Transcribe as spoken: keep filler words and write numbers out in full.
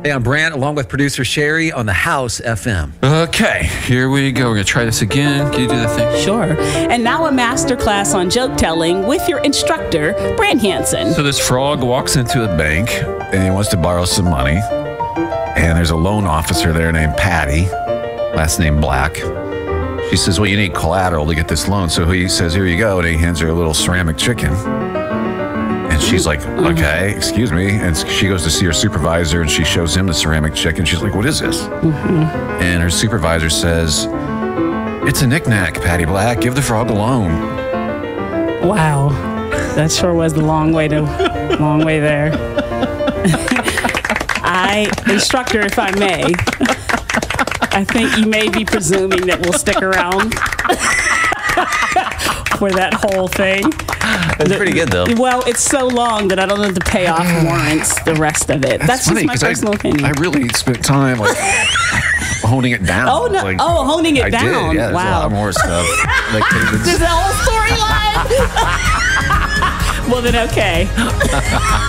Hey, I'm Brant, along with producer Sherry on the House F M. Okay, here we go. We're going to try this again. Can you do the thing? Sure. And now a master class on joke telling with your instructor, Brant Hansen. So this frog walks into a bank and he wants to borrow some money. And there's a loan officer there named Patty, last name Black. She says, well, you need collateral to get this loan. So he says, here you go. And he hands her a little ceramic chicken. And she's like, okay, excuse me. And she goes to see her supervisor and she shows him the ceramic chicken. She's like, what is this? Mm-hmm. And her supervisor says, it's a knick-knack, Patty Black. Give the frog a loan. Wow. That sure was the long way to long way there. I, instructor, if I may, I think you may be presuming that we'll stick around for that whole thing. That's the, pretty good, though. Well, it's so long that I don't know if the payoff warrants the rest of it. That's, That's funny, just my personal I, opinion. I really spent time like honing it down. Oh, no. Like, oh, honing it I down. Did, yeah, there's wow. a lot more stuff. Like, There's a whole storyline. Well, then, okay.